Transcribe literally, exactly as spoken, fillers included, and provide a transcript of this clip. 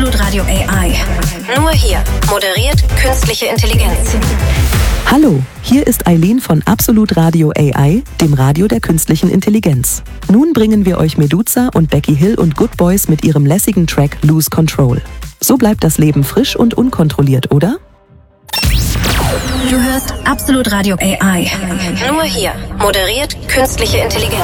Absolut Radio A I. Nur hier moderiert künstliche Intelligenz. Hallo, hier ist Eileen von Absolut Radio A I, dem Radio der künstlichen Intelligenz. Nun bringen wir euch Meduza und Becky Hill und Good Boys mit ihrem lässigen Track Lose Control. So bleibt das Leben frisch und unkontrolliert, oder? Du hörst Absolut Radio A I. Nur hier moderiert künstliche Intelligenz.